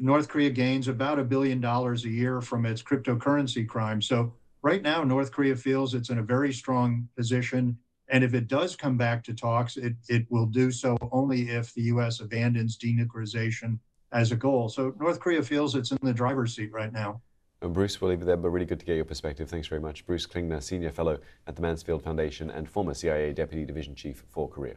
North Korea gains about $1 billion a year from its cryptocurrency crime. So right now, North Korea feels it's in a very strong position. And if it does come back to talks, it will do so only if the U.S. abandons denuclearization as a goal. So North Korea feels it's in the driver's seat right now. Bruce, we'll leave it there, but really good to get your perspective. Thanks very much. Bruce Klingner, Senior Fellow at the Mansfield Foundation and former CIA Deputy Division Chief for Korea.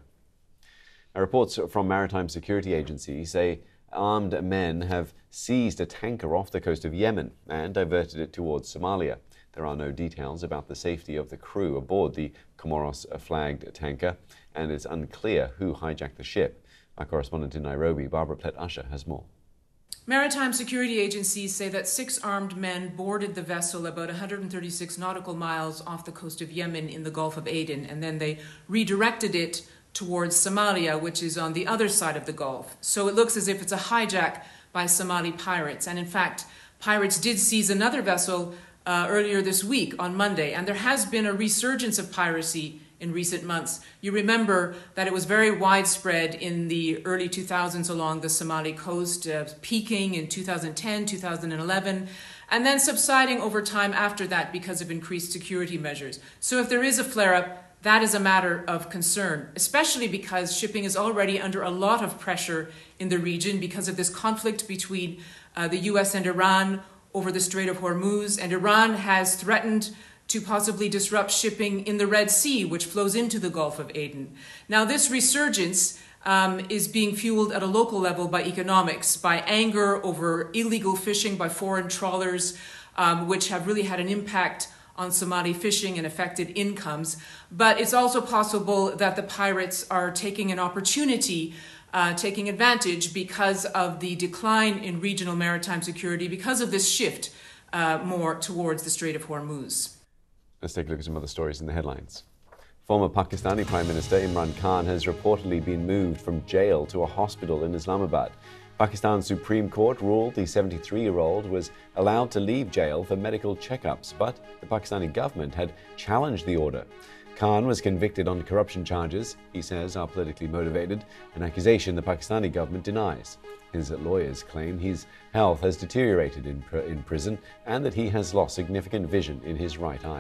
Now, reports from Maritime Security Agency say armed men have seized a tanker off the coast of Yemen and diverted it towards Somalia. There are no details about the safety of the crew aboard the Comoros-flagged tanker, and it's unclear who hijacked the ship. Our correspondent in Nairobi, Barbara Plett-Usher, has more. Maritime security agencies say that 6 armed men boarded the vessel about 136 nautical miles off the coast of Yemen in the Gulf of Aden, and then they redirected it towards Somalia, which is on the other side of the Gulf. So it looks as if it's a hijack by Somali pirates. And in fact, pirates did seize another vessel earlier this week on Monday, and there has been a resurgence of piracy in recent months. You remember that it was very widespread in the early 2000s along the Somali coast, peaking in 2010, 2011, and then subsiding over time after that because of increased security measures. So if there is a flare-up, that is a matter of concern, especially because shipping is already under a lot of pressure in the region because of this conflict between the US and Iran over the Strait of Hormuz, and Iran has threatened to possibly disrupt shipping in the Red Sea, which flows into the Gulf of Aden. Now, this resurgence is being fueled at a local level by economics, by anger over illegal fishing by foreign trawlers, which have really had an impact on Somali fishing and affected incomes. But it's also possible that the pirates are taking an opportunity, taking advantage because of the decline in regional maritime security, because of this shift more towards the Strait of Hormuz. Let's take a look at some other stories in the headlines. Former Pakistani Prime Minister Imran Khan has reportedly been moved from jail to a hospital in Islamabad. Pakistan's Supreme Court ruled the 73-year-old was allowed to leave jail for medical checkups, but the Pakistani government had challenged the order. Khan was convicted on corruption charges he says are politically motivated, an accusation the Pakistani government denies. His lawyers claim his health has deteriorated in prison and that he has lost significant vision in his right eye.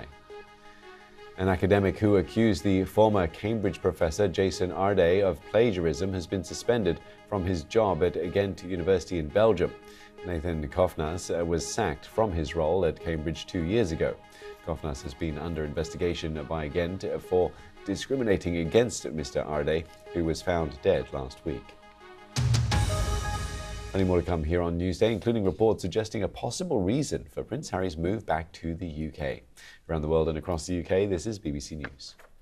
An academic who accused the former Cambridge professor Jason Arde of plagiarism has been suspended from his job at Ghent University in Belgium. Nathan Kofnas was sacked from his role at Cambridge 2 years ago. Kofnas has been under investigation by Ghent for discriminating against Mr. Arde, who was found dead last week. Plenty more to come here on Newsday, including reports suggesting a possible reason for Prince Harry's move back to the UK. Around the world and across the UK, this is BBC News.